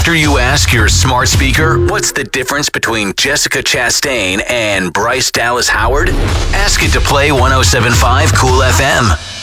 After you ask your smart speaker, what's the difference between Jessica Chastain and Bryce Dallas Howard? Ask it to play 107.5 Cool FM.